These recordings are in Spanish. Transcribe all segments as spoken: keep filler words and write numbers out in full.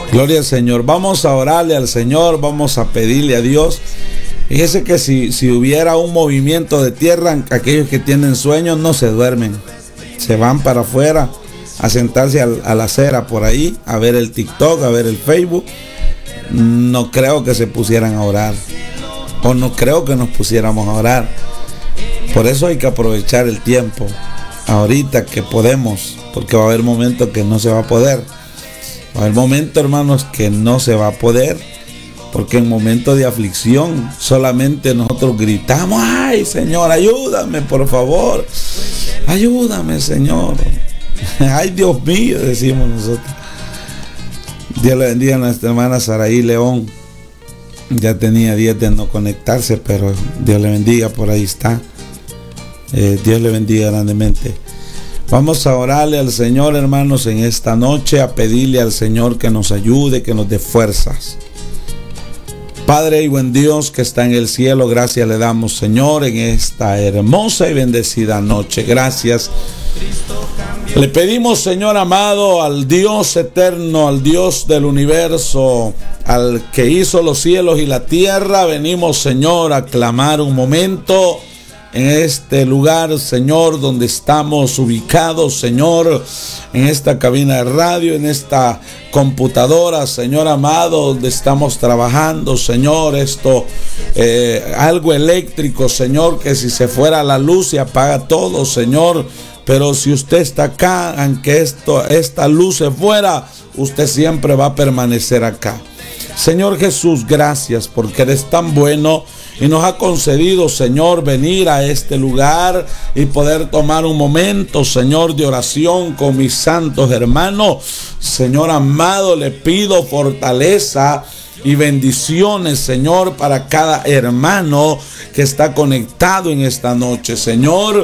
Gloria al Señor. Vamos a orarle al Señor, vamos a pedirle a Dios. Fíjese que si, si hubiera un movimiento de tierra, aquellos que tienen sueños no se duermen. Se van para afuera a sentarse al, a la acera por ahí, a ver el TikTok, a ver el Facebook. No creo que se pusieran a orar. O no creo que nos pusiéramos a orar. Por eso hay que aprovechar el tiempo. Ahorita que podemos, porque va a haber momentos que no se va a poder. Va a haber momentos, hermanos, que no se va a poder, porque en momentos de aflicción solamente nosotros gritamos: ay, Señor, ayúdame, por favor, ayúdame, Señor. Ay, Dios mío, decimos nosotros. Dios le bendiga a nuestra hermana Saraí León. Ya tenía días de no conectarse, pero Dios le bendiga, por ahí está. Eh, Dios le bendiga grandemente. Vamos a orarle al Señor, hermanos, en esta noche, a pedirle al Señor que nos ayude, que nos dé fuerzas. Padre y buen Dios que está en el cielo, gracias le damos, Señor, en esta hermosa y bendecida noche. Gracias. Le pedimos, Señor amado, al Dios eterno, al Dios del universo, al que hizo los cielos y la tierra. Venimos, Señor, a clamar un momento en este lugar, Señor, donde estamos ubicados, Señor, en esta cabina de radio, en esta computadora, Señor amado, donde estamos trabajando, Señor, esto, eh, algo eléctrico, Señor, que si se fuera la luz se apaga todo, Señor, pero si usted está acá, aunque esto, esta luz se fuera, usted siempre va a permanecer acá. Señor Jesús, gracias porque eres tan bueno y nos ha concedido, Señor, venir a este lugar y poder tomar un momento, Señor, de oración con mis santos hermanos. Señor amado, le pido fortaleza y bendiciones, Señor, para cada hermano que está conectado en esta noche, Señor.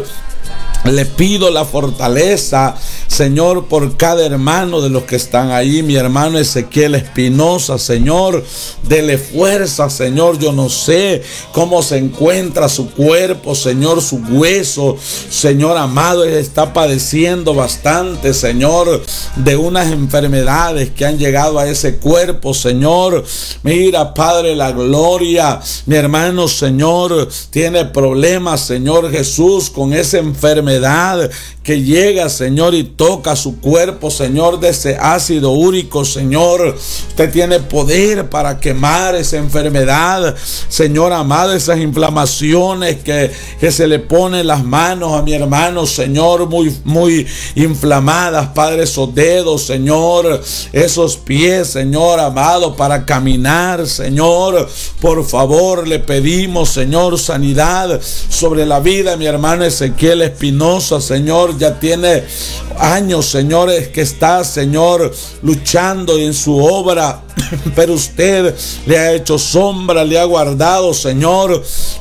Le pido la fortaleza, Señor, por cada hermano de los que están ahí. Mi hermano Ezequiel Espinosa, Señor, dele fuerza, Señor. Yo no sé cómo se encuentra su cuerpo, Señor, su hueso. Señor amado, él está padeciendo bastante, Señor, de unas enfermedades que han llegado a ese cuerpo, Señor. Mira, Padre, la gloria. Mi hermano, Señor, tiene problemas, Señor Jesús, con esa enfermedad que llega, Señor, y toca su cuerpo, Señor, de ese ácido úrico, Señor. Usted tiene poder para quemar esa enfermedad, Señor amado, esas inflamaciones que, que se le ponen las manos a mi hermano, Señor, muy, muy inflamadas, Padre, esos dedos, Señor, esos pies, Señor amado, para caminar, Señor. Por favor, le pedimos, Señor, sanidad sobre la vida de mi hermano Ezequiel Espinosa. Señor, ya tiene años, señores, que está, Señor, luchando en su obra, pero usted le ha hecho sombra, le ha guardado, Señor.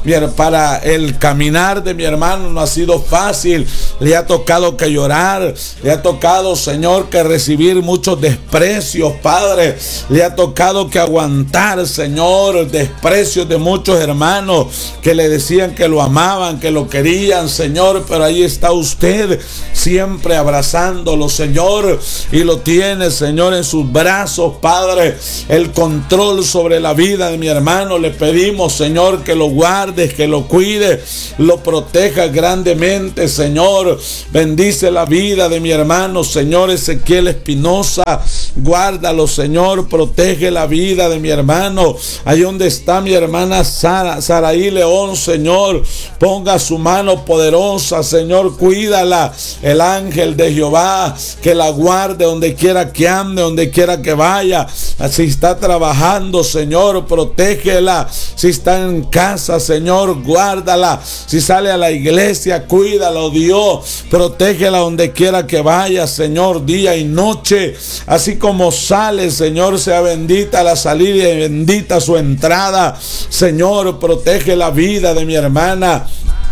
Para el caminar de mi hermano no ha sido fácil, le ha tocado que llorar, le ha tocado, Señor, que recibir muchos desprecios, Padre, le ha tocado que aguantar, Señor, desprecios de muchos hermanos que le decían que lo amaban, que lo querían, Señor, pero ahí está usted siempre abrazándolo, Señor, y lo tiene, Señor, en sus brazos, Padre, el control sobre la vida de mi hermano. Le pedimos, Señor, que lo guardes, que lo cuide, lo proteja grandemente, Señor. Bendice la vida de mi hermano, Señor Ezequiel Espinosa. Guárdalo, Señor, protege la vida de mi hermano. Ahí donde está mi hermana Sara, Saraí León, Señor, ponga su mano poderosa, Señor, cuídala. El ángel de Jehová que la guarde donde quiera que ande, donde quiera que vaya. Si está trabajando, Señor, protégela. Si está en casa, Señor, guárdala. Si sale a la iglesia, cuídalo, Dios. Protégela donde quiera que vaya, Señor, día y noche. Así como sale, Señor, sea bendita la salida y bendita su entrada. Señor, protege la vida de mi hermana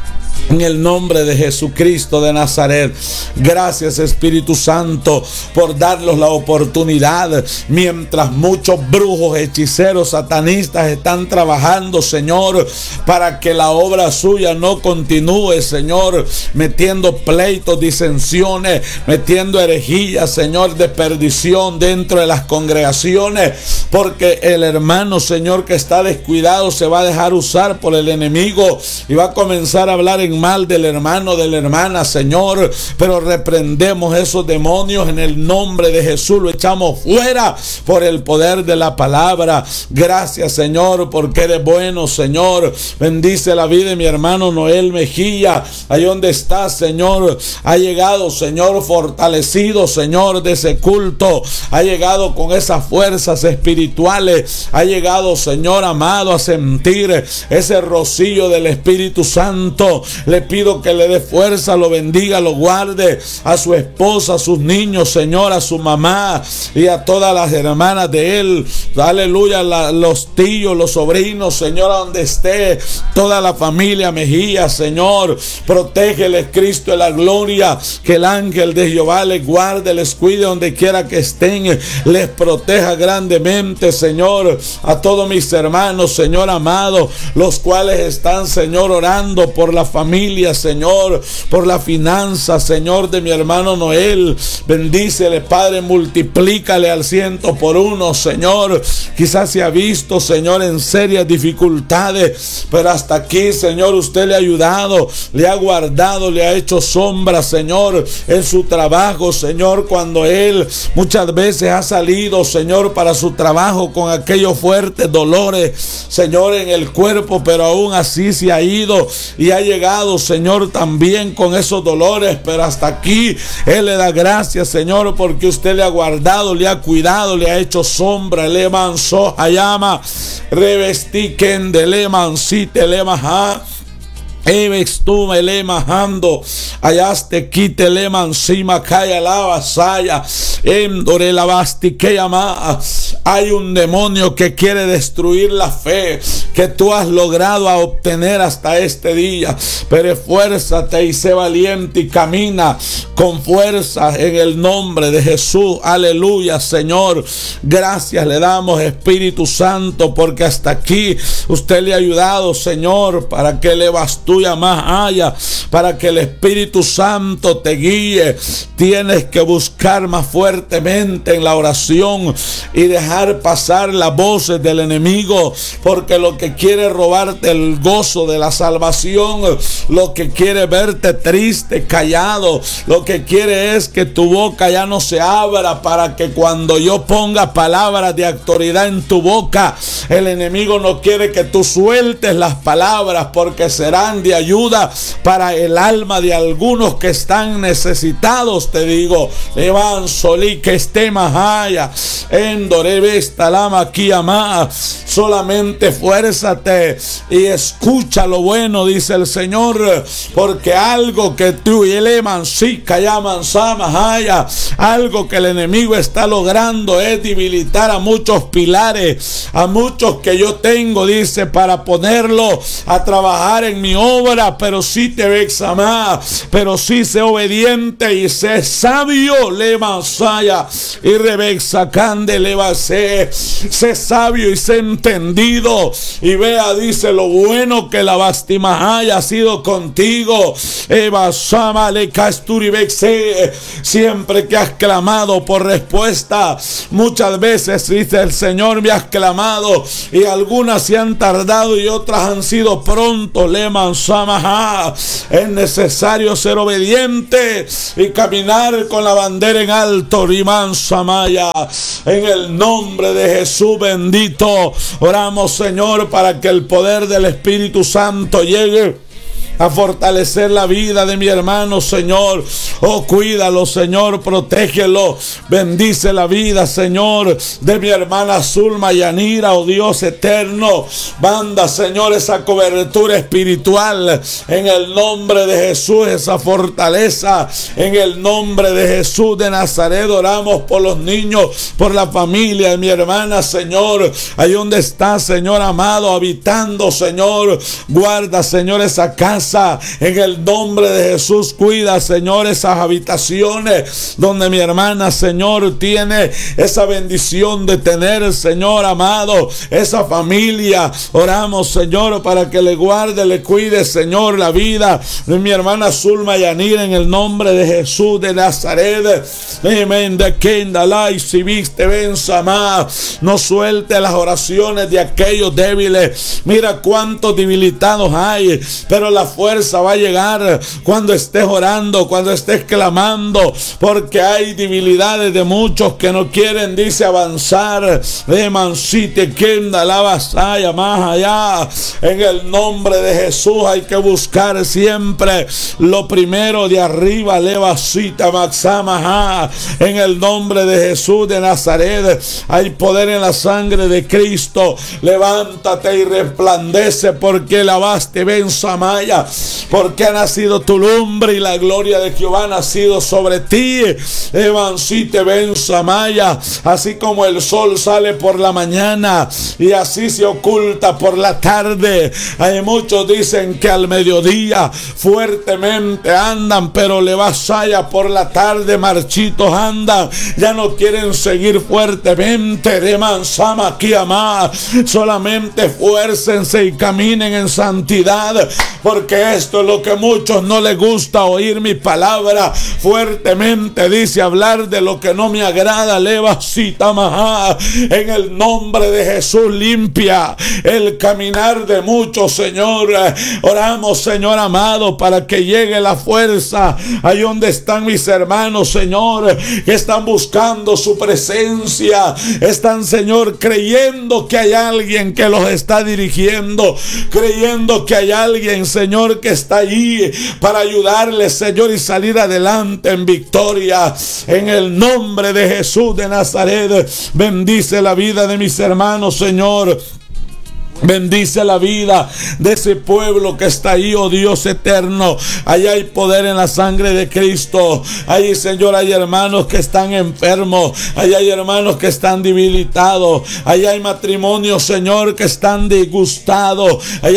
En el nombre de Jesucristo de Nazaret. Gracias, Espíritu Santo, por darnos la oportunidad. Mientras muchos brujos, hechiceros, satanistas están trabajando, Señor, para que la obra suya no continúe, Señor, metiendo pleitos, disensiones, metiendo herejías, Señor, de perdición dentro de las congregaciones, porque el hermano, Señor, que está descuidado se va a dejar usar por el enemigo y va a comenzar a hablar en mal del hermano, de la hermana, Señor. Pero reprendemos esos demonios en el nombre de Jesús, lo echamos fuera por el poder de la palabra. Gracias, Señor, porque eres bueno, Señor. Bendice la vida de mi hermano Noel Mejía, ahí donde está, Señor. Ha llegado, Señor, fortalecido, Señor, de ese culto. Ha llegado con esas fuerzas espirituales. Ha llegado, Señor amado, a sentir ese rocío del Espíritu Santo. Le pido que le dé fuerza, lo bendiga, lo guarde, a su esposa, a sus niños, Señor, a su mamá y a todas las hermanas de él. Aleluya, la, los tíos, los sobrinos, Señor, a donde esté, toda la familia Mejía, Señor, protégeles, Cristo de la gloria, que el ángel de Jehová les guarde, les cuide donde quiera que estén, les proteja grandemente, Señor, a todos mis hermanos, Señor amado, los cuales están, Señor, orando por la familia, Señor, por la finanza, Señor, de mi hermano Noel. Bendícele, Padre, multiplícale al ciento por uno, Señor. Quizás se ha visto, Señor, en serias dificultades, pero hasta aquí, Señor, usted le ha ayudado, le ha guardado, le ha hecho sombra, Señor, en su trabajo, Señor, cuando él muchas veces ha salido, Señor, para su trabajo con aquellos fuertes dolores, Señor, en el cuerpo, pero aún así se ha ido y ha llegado, Señor, también con esos dolores, pero hasta aquí él le da gracias, Señor, porque usted le ha guardado, le ha cuidado, le ha hecho sombra. Le manso hayama revestí kende le mansite le maha Evex tú me le majando, ayaste quite le mansima calla la vasaya, endore la basti que llama. Hay un demonio que quiere destruir la fe que tú has logrado a obtener hasta este día, pero esfuérzate y sé valiente y camina con fuerza en el nombre de Jesús. Aleluya, Señor. Gracias le damos, Espíritu Santo, porque hasta aquí usted le ha ayudado, Señor, para que le bastó más haya, para que el Espíritu Santo te guíe. Tienes que buscar más fuertemente en la oración y dejar pasar las voces del enemigo, porque lo que quiere robarte el gozo de la salvación, lo que quiere verte triste, callado, lo que quiere es que tu boca ya no se abra, para que cuando yo ponga palabras de autoridad en tu boca, el enemigo no quiere que tú sueltes las palabras, porque serán de ayuda para el alma de algunos que están necesitados. Te digo, levan solí que esté mahaya en dorevesta lama aquí ama. Solamente fuérzate y escucha lo bueno, dice el Señor, porque algo que tú y el emancica llaman samahaya, algo que el enemigo está logrando es debilitar a muchos pilares, a muchos que yo tengo, dice, para ponerlo a trabajar en mi obra. Pero sí te vexamá, pero sí sé obediente y sé sabio, le masaya y rebexa cande le va sé, sé sabio y sé entendido, y vea, dice, lo bueno que la bastima haya sido contigo. Eva sama le casturi vexe, siempre que has clamado por respuesta, muchas veces, dice el Señor, me has clamado y algunas se han tardado y otras han sido pronto. Le mansama. Es necesario ser obediente y caminar con la bandera en alto. Rimán Samaya, en el nombre de Jesús bendito, oramos, Señor, para que el poder del Espíritu Santo llegue a fortalecer la vida de mi hermano, Señor. Oh, cuídalo, Señor, protégelo. Bendice la vida, Señor, de mi hermana Zulma Yanira, oh Dios eterno. Manda, Señor, esa cobertura espiritual en el nombre de Jesús, esa fortaleza en el nombre de Jesús de Nazaret. Oramos por los niños, por la familia de mi hermana, Señor. Ahí donde está, Señor amado, habitando, Señor. Guarda, Señor, esa casa. casa. En el nombre de Jesús, cuida, Señor, esas habitaciones donde mi hermana, Señor, tiene esa bendición de tener, Señor amado, esa familia. Oramos, Señor, para que le guarde, le cuide, Señor, la vida de mi hermana Zulma Yanira, en el nombre de Jesús de Nazaret. Amén. De Kendalai, si viste, ven, Samá. No suelte las oraciones de aquellos débiles. Mira cuántos debilitados hay, pero la fuerza va a llegar cuando estés orando, cuando estés clamando, porque hay debilidades de muchos que no quieren, dice, avanzar. De Mansite, Kendala, Basaya, más allá. En el nombre de Jesús hay que buscar siempre lo primero de arriba. Levasita, Maxamaha. En el nombre de Jesús de Nazaret hay poder en la sangre de Cristo. Levántate y resplandece, porque lavaste, ven, Samaya, porque ha nacido tu lumbre y la gloria de Jehová ha nacido sobre ti. Evancite, ven, Samaya. Así como el sol sale por la mañana y así se oculta por la tarde. Hay muchos dicen que al mediodía fuertemente andan, pero le vasalla por la tarde, marchitos andan. Ya no quieren seguir fuertemente. De Mansama aquí amar. Solamente esfuércense y caminen en santidad, porque esto es lo que a muchos no les gusta oír. Mi palabra fuertemente dice hablar de lo que no me agrada. Levasita maha. En el nombre de Jesús, limpia el caminar de muchos, Señor. Oramos, Señor amado, para que llegue la fuerza ahí donde están mis hermanos, Señor, que están buscando su presencia. Están, Señor, creyendo que hay alguien que los está dirigiendo, creyendo que hay alguien, Señor, que está allí para ayudarles, Señor, y salir adelante en victoria. En el nombre de Jesús de Nazaret, bendice la vida de mis hermanos, Señor. Bendice la vida de ese pueblo que está ahí, oh Dios eterno. Allá hay poder en la sangre de Cristo. Allí, Señor, hay hermanos que están enfermos. Allá hay hermanos que están debilitados. Allá hay matrimonios, Señor, que están disgustados. Allá